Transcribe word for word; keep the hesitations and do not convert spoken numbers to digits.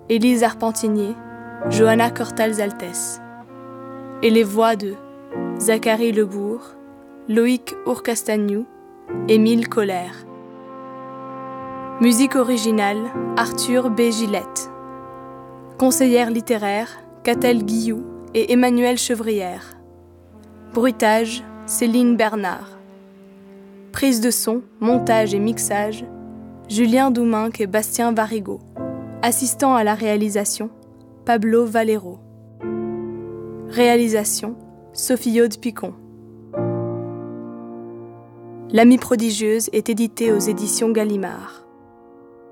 Élise Arpentinier, Johanna Cortals-Altès. Et les voix de Zachary Lebourg, Loïc Ourcastagnou, Émile Colère. Musique originale, Arthur B. Gillette. Conseillère littéraire, Catel Guillou et Emmanuelle Chevrière. Bruitage, Céline Bernard. Prise de son, montage et mixage, Julien Douminc et Bastien Varigo. Assistant à la réalisation, Pablo Valero. Réalisation, Sophie Aude Picon. L'Amie prodigieuse est édité aux éditions Gallimard.